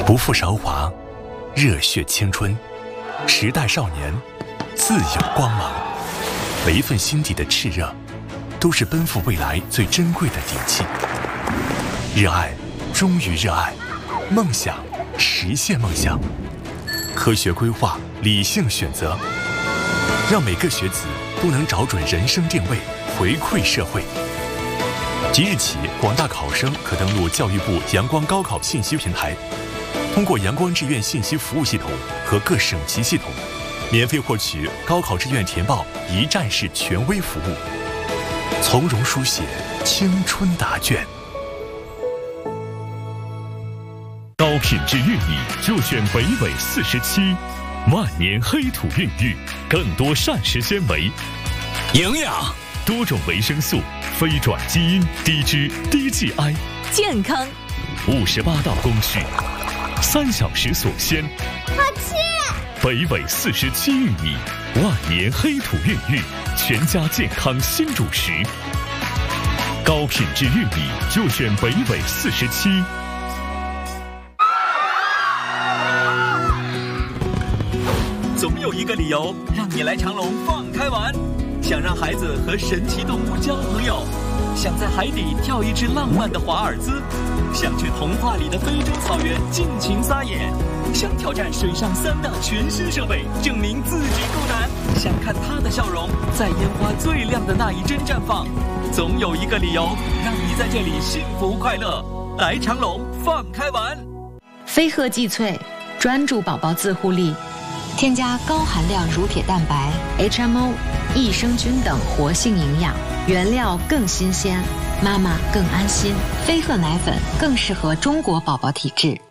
不负韶华，热血青春，时代少年，自有光芒。每一份心底的炽热，都是奔赴未来最珍贵的底气。热爱，忠于热爱，梦想，实现梦想。科学规划，理性选择，让每个学子都能找准人生定位，回馈社会。即日起，广大考生可登录教育部阳光高考信息平台，通过阳光志愿信息服务系统和各省级系统，免费获取高考志愿填报一站式权威服务，从容书写青春答卷。 高品质玉米就选北纬47，万年黑土孕育，更多膳食纤维、 营养、 多种维生素、非转基因、低脂、低 GI， 健康。 58道工序，3小时锁鲜。 好吃！ 北纬47玉米，万年黑土孕育，全家健康新主食。高品质玉米就选北纬47。 总有一个理由让你来长隆放开玩，想让孩子和神奇动物交朋友，想在海底跳一只浪漫的华尔兹，想去童话里的非洲草原尽情撒野，想挑战水上3大全新设备，证明自己够胆，想看他的笑容在烟花最亮的那一帧绽放。总有一个理由让你在这里幸福快乐，来长隆放开玩。 飞鹤济萃，专注宝宝自护力，添加高含量乳铁蛋白、HMO、益生菌等活性营养，原料更新鲜，妈妈更安心。飞鹤奶粉更适合中国宝宝体质。